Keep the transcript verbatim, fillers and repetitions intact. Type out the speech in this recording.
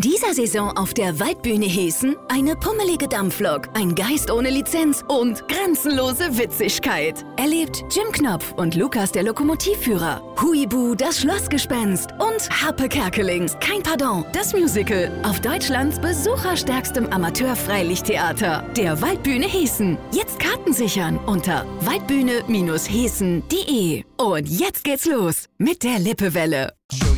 In dieser Saison auf der Waldbühne Hessen eine pummelige Dampflok, ein Geist ohne Lizenz und grenzenlose Witzigkeit. Erlebt Jim Knopf und Lukas der Lokomotivführer, Huibu das Schlossgespenst und Harpe Kerkeling, kein Pardon, das Musical auf Deutschlands besucherstärkstem Amateur-Freilichttheater, der Waldbühne Hessen. Jetzt Karten sichern unter waldbühne Bindestrich hessen punkt de. Und jetzt geht's los mit der Lippewelle.